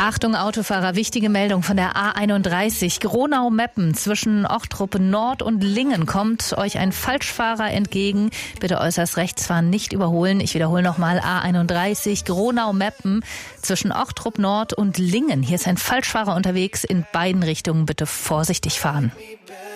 Achtung Autofahrer, wichtige Meldung von der A31. Gronau-Meppen zwischen Ochtrup Nord und Lingen kommt euch ein Falschfahrer entgegen. Bitte äußerst rechts fahren, nicht überholen. Ich wiederhole nochmal A31 Gronau-Meppen zwischen Ochtrup Nord und Lingen. Hier ist ein Falschfahrer unterwegs in beiden Richtungen. Bitte vorsichtig fahren.